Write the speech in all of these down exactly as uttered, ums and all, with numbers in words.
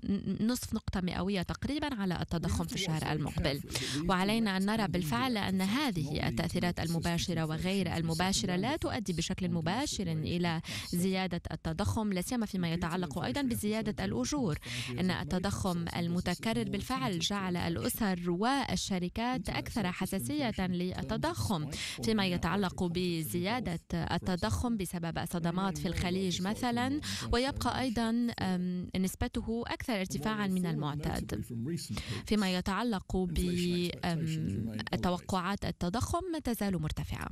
نصف نقطة مئوية تقريبا على التضخم في الشهر المقبل. وعلينا أن نرى بالفعل أن هذه التأثيرات المباشرة وغير المباشرة لا تؤدي بشكل مباشر إلى زيادة التضخم، لا سيما فيما يتعلق أيضا بزيادة الأجور. أن التضخم المتكرر بالفعل جعل الأسر والشركات أكثر حساسية للتضخم فيما يتعلق بزيادة التضخم بسبب الصدمات في الخليج مثلا، ويبقى أيضا نسبته أكثر ارتفاعا من المعتاد. فيما يتعلق بتوقعات التضخم تزال مرتفعة،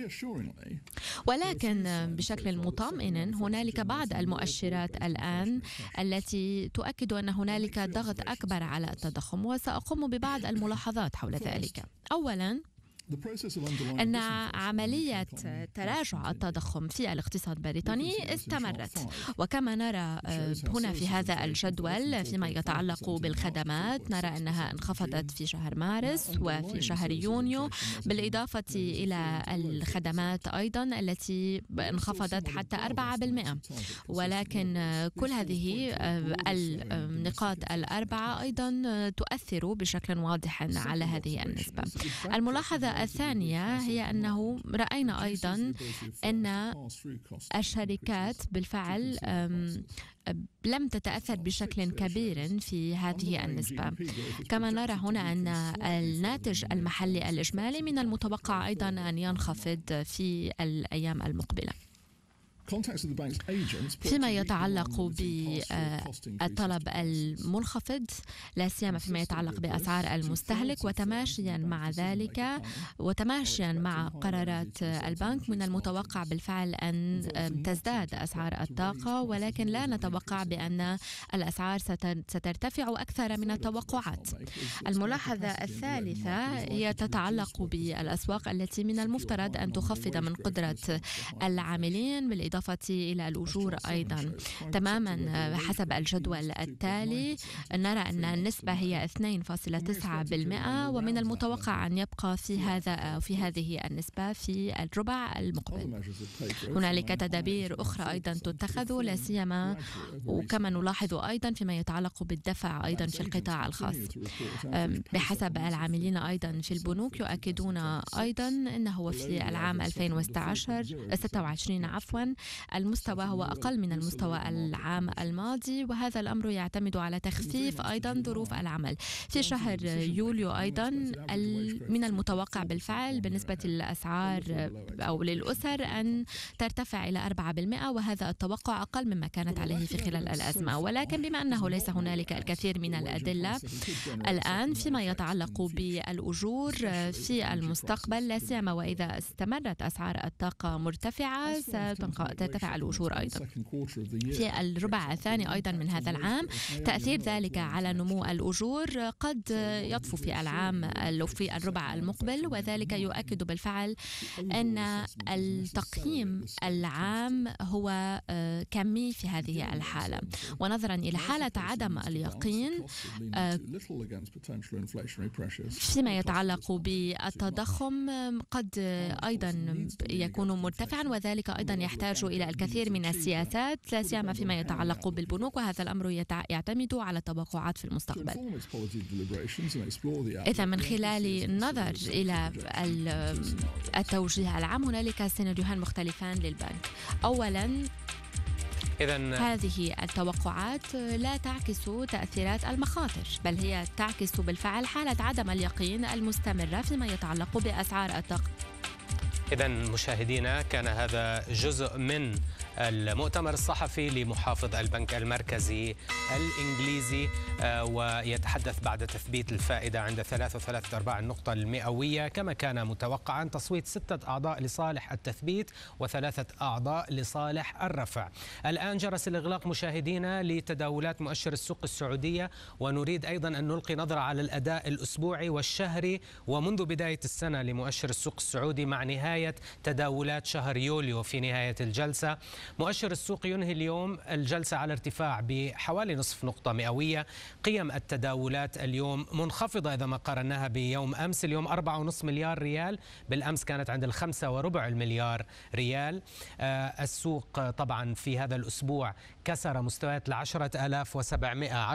ولكن بشكل مطمئن هنالك بعض المؤشرات الآن التي تؤكد أن هنالك ضغط أكبر على التضخم، وسأقوم ببعض الملاحظات حول ذلك. أولاً، أن عملية تراجع التضخم في الاقتصاد البريطاني استمرت، وكما نرى هنا في هذا الجدول فيما يتعلق بالخدمات نرى أنها انخفضت في شهر مارس وفي شهر يونيو، بالإضافة إلى الخدمات أيضا التي انخفضت حتى أربعة بالمئة. ولكن كل هذه النقاط الأربعة أيضا تؤثر بشكل واضح على هذه النسبة. الملاحظة الثانية هي أنه رأينا أيضا أن الشركات بالفعل لم تتأثر بشكل كبير في هذه النسبة. كما نرى هنا أن الناتج المحلي الإجمالي من المتوقع أيضا أن ينخفض في الأيام المقبلة. فيما يتعلق بالطلب المنخفض لا سيما فيما يتعلق بأسعار المستهلك، وتماشيا مع ذلك وتماشيا مع قرارات البنك من المتوقع بالفعل أن تزداد أسعار الطاقة، ولكن لا نتوقع بأن الأسعار سترتفع أكثر من التوقعات. الملاحظة الثالثة هي تتعلق بالأسواق التي من المفترض أن تخفض من قدرة العاملين بالإضافة إلى الأجور أيضا. تماما حسب الجدول التالي نرى أن النسبة هي اثنين فاصلة تسعة بالمئة، ومن المتوقع أن يبقى في هذا في هذه النسبة في الربع المقبل. هنالك تدابير أخرى أيضا تتخذ لا سيما، وكما نلاحظ أيضا فيما يتعلق بالدفع أيضا في القطاع الخاص. بحسب العاملين أيضا في البنوك يؤكدون أيضا أنه في العام ألفين وستة وعشرين عفوا المستوى هو أقل من المستوى العام الماضي، وهذا الأمر يعتمد على تخفيف أيضا ظروف العمل. في شهر يوليو أيضا من المتوقع بالفعل بالنسبة للأسعار أو للأسر أن ترتفع إلى أربعة بالمئة، وهذا التوقع أقل مما كانت عليه في خلال الأزمة. ولكن بما أنه ليس هنالك الكثير من الأدلة الآن فيما يتعلق بالأجور في المستقبل لا سيما وإذا استمرت أسعار الطاقة مرتفعة ترتفع الأجور أيضا. في الربع الثاني أيضا من هذا العام تأثير ذلك على نمو الأجور قد يطفو في العام أو في الربع المقبل، وذلك يؤكد بالفعل أن التقييم العام هو كمي في هذه الحالة. ونظرا إلى حالة عدم اليقين فيما يتعلق بالتضخم قد أيضا يكون مرتفعا، وذلك أيضا يحتاج إلى الكثير من السياسات لا سيما فيما يتعلق بالبنوك، وهذا الأمر يعتمد على التوقعات في المستقبل. إذا من خلال النظر إلى التوجيه العام هنالك سيناريوهان مختلفان للبنك. أولا، إذن هذه التوقعات لا تعكس تأثيرات المخاطر، بل هي تعكس بالفعل حالة عدم اليقين المستمرة فيما يتعلق بأسعار الطاقة. إذن مشاهدينا، كان هذا جزء من المؤتمر الصحفي لمحافظ البنك المركزي الإنجليزي، ويتحدث بعد تثبيت الفائدة عند ثلاثة وثلاثة أرباع النقطة المئوية كما كان متوقعا، تصويت ستة أعضاء لصالح التثبيت وثلاثة أعضاء لصالح الرفع. الآن جرس الإغلاق مشاهدينا لتداولات مؤشر السوق السعودية، ونريد أيضا أن نلقي نظرة على الأداء الأسبوعي والشهري ومنذ بداية السنة لمؤشر السوق السعودي مع نهاية تداولات شهر يوليو في نهاية الجلسة. مؤشر السوق ينهي اليوم الجلسة على ارتفاع بحوالي نصف نقطة مئوية. قيم التداولات اليوم منخفضة إذا ما قارناها بيوم أمس. اليوم أربعة ونصف مليار ريال، بالأمس كانت عند الخمسة وربع المليار ريال. آه السوق طبعا في هذا الأسبوع كسر مستويات العشرة آلاف وسبعمائة